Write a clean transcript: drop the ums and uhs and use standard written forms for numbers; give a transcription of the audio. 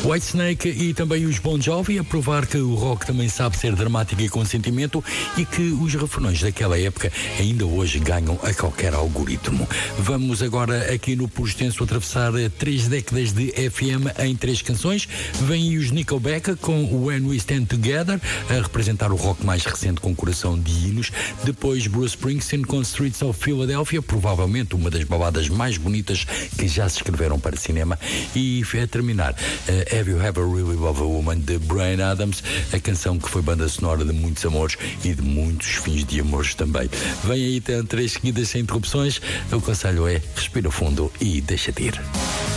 Whitesnake e também os Bon Jovi a provar que o rock também sabe ser dramático e com sentimento e que os refrões daquela época ainda hoje ganham a qualquer algoritmo. Vamos agora aqui no Por Extenso atravessar 3 décadas de FM em 3 canções. Vêm aí os Nickelback com When We Stand Together a representar o rock mais recente com coração de hinos. Depois Bruce Springsteen com Streets of Philadelphia, provavelmente uma das baladas mais bonitas que já se escreveram para cinema. E a terminar Have You Ever Really Loved a Woman de Bryan Adams, a canção que foi banda sonora de muitos amores e de muitos fins de amores também. Vem aí, tem 3 seguidas sem interrupções. O conselho é respira fundo e deixa-te ir.